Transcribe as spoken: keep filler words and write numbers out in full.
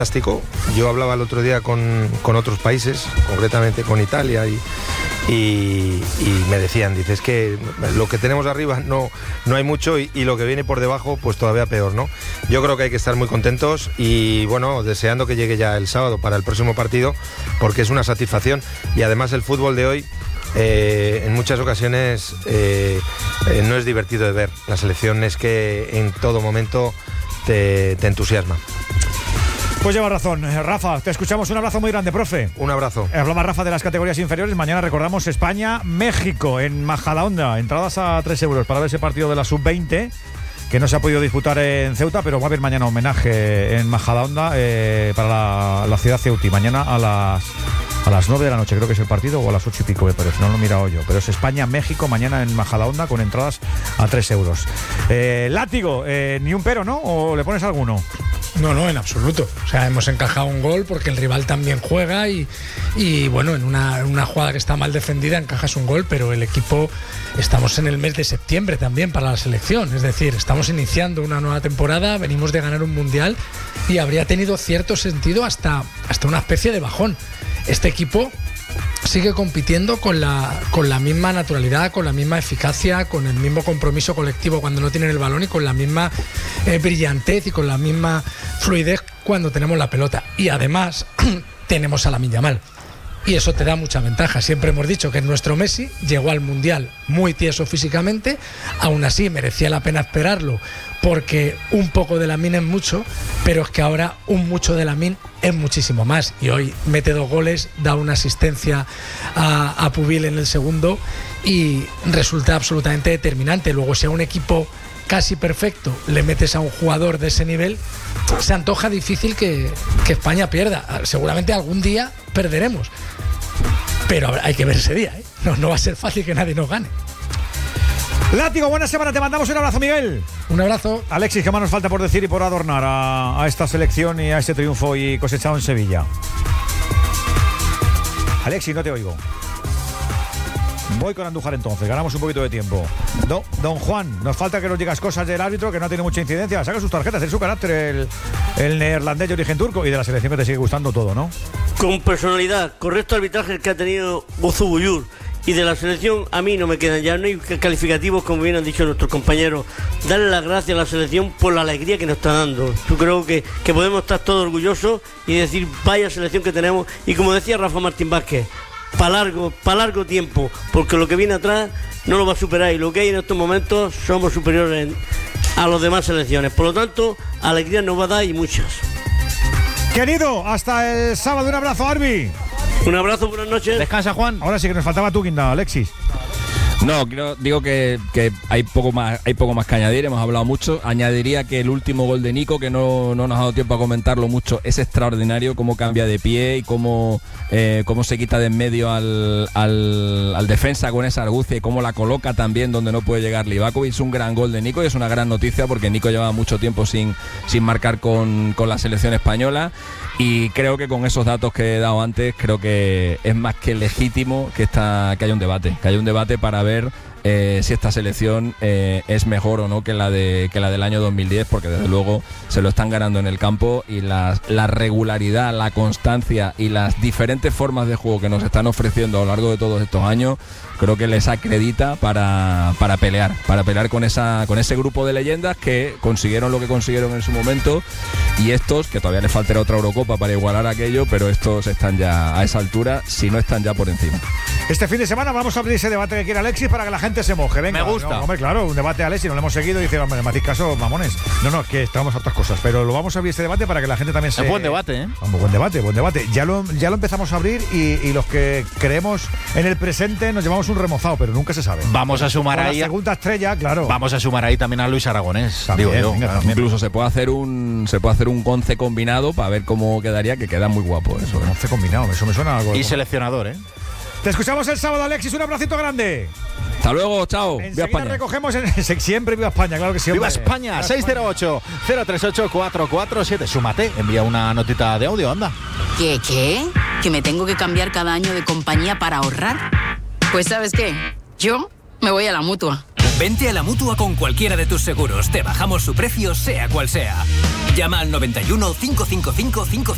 fantástico. Yo hablaba el otro día con, con otros países, concretamente con Italia, y, y, y me decían, dices que lo que tenemos arriba no, no hay mucho y, y lo que viene por debajo pues todavía peor, ¿no? Yo creo que hay que estar muy contentos y bueno, deseando que llegue ya el sábado para el próximo partido, porque es una satisfacción y además el fútbol de hoy Eh, en muchas ocasiones eh, eh, no es divertido de ver. La selección es que en todo momento te, te entusiasma. Pues lleva razón, Rafa, te escuchamos. Un abrazo muy grande, profe. Un abrazo. Hablaba Rafa de las categorías inferiores. Mañana recordamos España-México en Majadahonda. Entradas a tres euros para ver ese partido de la sub veinte que no se ha podido disputar en Ceuta, pero va a haber mañana homenaje en Majadahonda eh, para la, la ciudad ceutí. Mañana a las a las nueve de la noche creo que es el partido, o a las ocho y pico me parece, no lo he mirado yo, pero es España-México mañana en Majadahonda con entradas a tres euros. Eh, Látigo, eh, ni un pero, ¿no? ¿O le pones alguno? No, no, en absoluto. O sea, hemos encajado un gol porque el rival también juega y, y bueno, en una, en una jugada que está mal defendida encajas un gol, pero el equipo, estamos en el mes de septiembre también para la selección, es decir, estamos iniciando una nueva temporada, venimos de ganar un mundial y habría tenido cierto sentido hasta, hasta una especie de bajón. Este equipo sigue compitiendo con la, con la misma naturalidad, con la misma eficacia, con el mismo compromiso colectivo cuando no tienen el balón y con la misma eh, brillantez y con la misma fluidez cuando tenemos la pelota. Y además tenemos a Lamine Yamal. Y eso te da mucha ventaja. Siempre hemos dicho que nuestro Messi llegó al Mundial muy tieso físicamente, aún así merecía la pena esperarlo, porque un poco de Lamine es mucho, pero es que ahora un mucho de Lamine es muchísimo más. Y hoy mete dos goles, da una asistencia a, a Pubil en el segundo y resulta absolutamente determinante. Luego, si a un equipo casi perfecto le metes a un jugador de ese nivel, se antoja difícil que, que España pierda. Seguramente algún día perderemos, pero hay que ver ese día, ¿eh? No, no va a ser fácil que nadie nos gane. Látigo, buena semana, te mandamos un abrazo, Miguel. Un abrazo. Alexis, ¿qué más nos falta por decir y por adornar a, a esta selección y a este triunfo y cosechado en Sevilla? Alexis, no te oigo. Voy con Andújar entonces, ganamos un poquito de tiempo. Don, don Juan, nos falta que nos digas cosas del árbitro que no tiene mucha incidencia. Saca sus tarjetas, tiene su carácter el, el neerlandés de origen turco y de la selección que te sigue gustando todo, ¿no? Con personalidad, correcto arbitraje el que ha tenido Bozu Buyur. Y de la selección a mí no me quedan ya, no hay calificativos como bien han dicho nuestros compañeros. Darle las gracias a la selección por la alegría que nos está dando. Yo creo que, que podemos estar todos orgullosos y decir vaya selección que tenemos. Y como decía Rafa Martín Vázquez, para largo, para largo tiempo, porque lo que viene atrás no lo va a superar y lo que hay en estos momentos somos superiores a las demás selecciones. Por lo tanto, alegría nos va a dar y muchas. Querido, hasta el sábado, un abrazo, Arbi. Un abrazo, buenas noches. Descansa, Juan. Ahora sí que nos faltaba tu guinda, Alexis. No, creo, digo que, que hay poco más hay poco más que añadir, hemos hablado mucho. Añadiría que el último gol de Nico, que no, no nos ha dado tiempo a comentarlo mucho, es extraordinario, cómo cambia de pie y cómo, eh, cómo se quita de en medio al, al, al defensa con esa argucia y cómo la coloca también donde no puede llegar Livakovic. Es un gran gol de Nico y es una gran noticia porque Nico lleva mucho tiempo sin, sin marcar con, con la selección española. Y creo que con esos datos que he dado antes, creo que es más que legítimo que, esta, que haya un debate, que haya un debate para ver eh, si esta selección eh, es mejor o no que la de que la del año dos mil diez, porque desde luego se lo están ganando en el campo y la, la regularidad, la constancia y las diferentes formas de juego que nos están ofreciendo a lo largo de todos estos años, creo que les acredita para, para pelear, para pelear con esa con ese grupo de leyendas que consiguieron lo que consiguieron en su momento, y estos, que todavía les faltará otra Eurocopa para igualar aquello, pero estos están ya a esa altura, si no están ya por encima. Este fin de semana vamos a abrir ese debate que quiere Alexis para que la gente se moje. Venga, me gusta. No, hombre, claro, un debate a Alexis, no lo hemos seguido y dice, hombre, me hacéis caso, mamones. No, no, es que estamos a otras cosas, pero lo vamos a abrir este debate para que la gente también se... Es buen debate, ¿eh? Un buen debate, buen debate. Ya lo, ya lo empezamos a abrir y, y los que creemos en el presente nos llevamos un remozado, pero nunca se sabe. Vamos a sumar Con ahí. la segunda estrella, claro. Vamos a sumar ahí también a Luis Aragonés. También, digo yo. venga, Claro. también. Incluso se puede hacer un se puede hacer un once combinado para ver cómo quedaría, que queda muy guapo eso, ¿eh? once combinado, eso me suena a algo. Y seleccionador, ¿eh? Te escuchamos el sábado, Alexis, un abracito grande. Hasta luego, chao. Viva Enseguida España. recogemos en, siempre viva España, claro que sí. ¡Viva hombre. España! Viva seis cero ocho, cero tres ocho, cuatro cuatro siete. Súmate, envía una notita de audio, anda. ¿Qué, qué? ¿Que me tengo que cambiar cada año de compañía para ahorrar? Pues ¿sabes qué? Yo me voy a la Mutua. Vente a la Mutua con cualquiera de tus seguros. Te bajamos su precio, sea cual sea. Llama al noventa y uno, cinco cinco cinco, cinco